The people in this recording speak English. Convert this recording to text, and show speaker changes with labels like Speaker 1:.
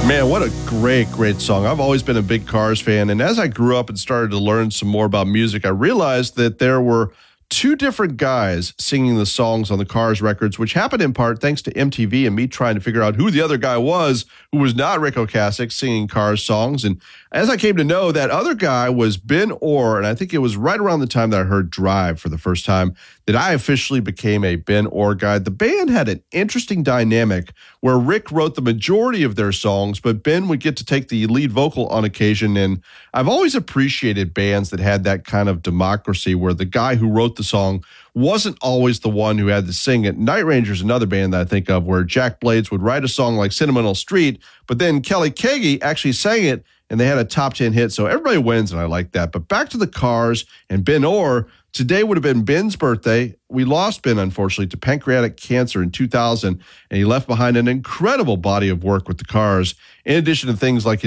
Speaker 1: Man, what a great song. I've always been a big Cars fan, and as I grew up and started to learn some more about music, I realized that there were two different guys singing the songs on the Cars records, which happened in part thanks to MTV and me trying to figure out who the other guy was who was not Ric Ocasek singing Cars songs. And as I came to know, that other guy was Ben Orr, and I think it was right around the time that I heard Drive for the first time that I officially became a Ben Orr guy. The band had an interesting dynamic where Rick wrote the majority of their songs, but Ben would get to take the lead vocal on occasion. And I've always appreciated bands that had that kind of democracy where the guy who wrote the song wasn't always the one who had to sing it. Night Ranger's another band that I think of where Jack Blades would write a song like Sentimental Street, but then Kelly Keagy actually sang it and they had a top 10 hit. So everybody wins, and I like that. But back to the Cars and Ben Orr. Today would have been Ben's birthday. We lost Ben, unfortunately, to pancreatic cancer in 2000, and he left behind an incredible body of work with the Cars, in addition to things like